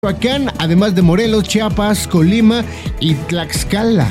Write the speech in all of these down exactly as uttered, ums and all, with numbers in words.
Michoacán, además de Morelos, Chiapas, Colima y Tlaxcala.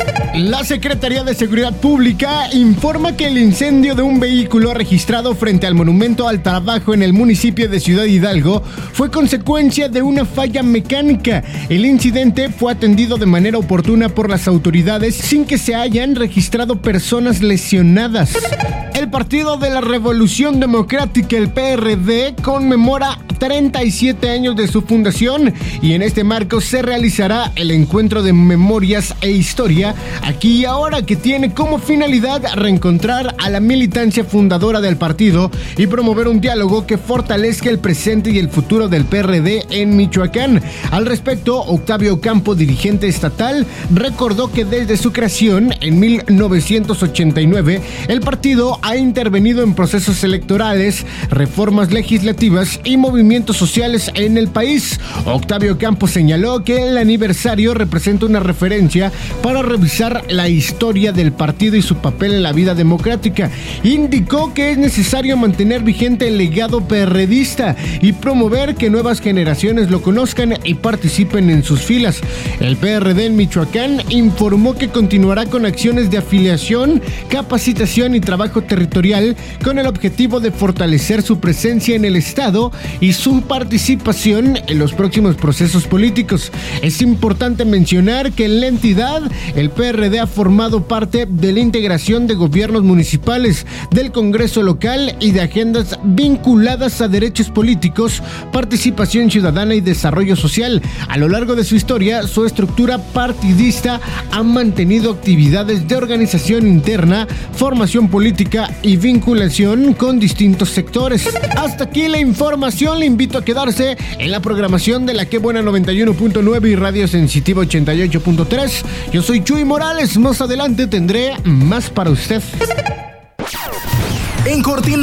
La Secretaría de Seguridad Pública informa que el incendio de un vehículo registrado frente al Monumento al Trabajo en el municipio de Ciudad Hidalgo fue consecuencia de una falla mecánica. El incidente fue atendido de manera oportuna por las autoridades sin que se hayan registrado personas lesionadas. El Partido de la Revolución Democrática, el P R D, conmemora treinta y siete años de su fundación y en este marco se realizará el encuentro de memorias e historia aquí y ahora, que tiene como finalidad reencontrar a la militancia fundadora del partido y promover un diálogo que fortalezca el presente y el futuro del P R D en Michoacán. Al respecto, Octavio Campo, dirigente estatal, recordó que desde su creación en mil novecientos ochenta y nueve el partido ha intervenido en procesos electorales, reformas legislativas y movimientos sociales en el país. Octavio Campo señaló que el aniversario representa una referencia para revisar la historia del partido y su papel en la vida democrática. Indicó que es necesario mantener vigente el legado perredista y promover que nuevas generaciones lo conozcan y participen en sus filas. El P R D en Michoacán informó que continuará con acciones de afiliación, capacitación y trabajo territorial con el objetivo de fortalecer su presencia en el Estado y su participación en los próximos procesos políticos. Es importante mencionar que en la entidad el P R D ha formado parte de la integración de gobiernos municipales, del Congreso local y de agendas vinculadas a derechos políticos, participación ciudadana y desarrollo social. A lo largo de su historia, su estructura partidista ha mantenido actividades de organización interna, formación política y vinculación con distintos sectores. Hasta aquí la información. Le invito a quedarse en la programación de la Que Buena noventa y uno punto nueve y Radio Sensitiva ochenta y ocho punto tres. Yo soy Chuy Morales. Más adelante tendré más para usted. En Cortina